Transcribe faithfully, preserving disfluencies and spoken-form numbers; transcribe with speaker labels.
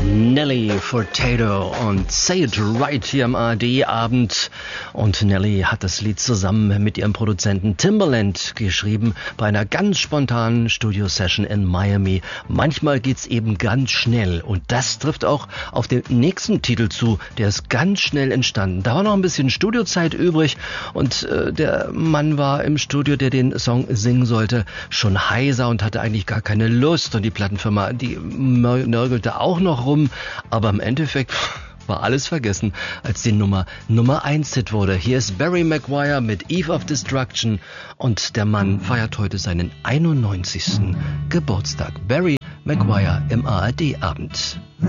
Speaker 1: Nelly Furtado und Say It Right hier am A R D-Abend. Und Nelly hat das Lied zusammen mit ihrem Produzenten Timbaland geschrieben bei einer ganz spontanen Studio-Session in Miami. Manchmal geht's eben ganz schnell und das trifft auch auf den nächsten Titel zu. Der ist ganz schnell entstanden. Da war noch ein bisschen Studiozeit übrig und äh, der Mann war im Studio, der den Song singen sollte, schon heiser und hatte eigentlich gar keine Lust. Und die Plattenfirma, die nörgelte auch noch rum. Aber im Endeffekt war alles vergessen, als die Nummer Nummer eins Hit wurde. Hier ist Barry Maguire mit Eve of Destruction und der Mann feiert heute seinen einundneunzigsten Geburtstag. Barry Maguire im A R D-Abend.